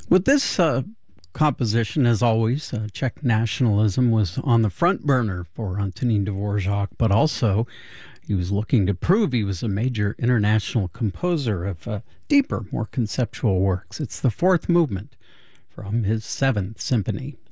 With this composition, as always, Czech nationalism was on the front burner for Antonín Dvorak, but also he was looking to prove he was a major international composer of deeper, more conceptual works. It's the fourth movement from his Seventh Symphony.